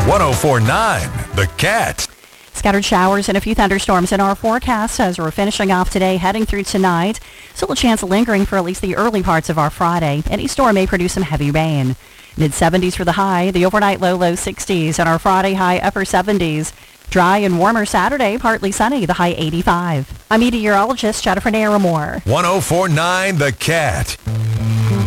104.9 The Cat. Scattered showers and a few thunderstorms in our forecast as we're finishing off today, heading through tonight. Still a chance lingering for at least the early parts of our Friday. Any storm may produce some heavy rain. Mid-70s for the high, the overnight low 60s, and our Friday high upper 70s. Dry and warmer Saturday, partly sunny, the high 85. I'm meteorologist Jennifer Naramore. 104.9 The Cat.